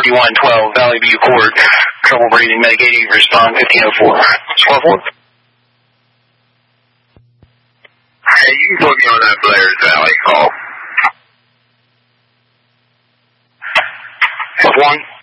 4112 Valley View Court. Trouble breathing, medicating, respond 1504. 12-4. Hey, you can put me on that Blair's Valley call. F1.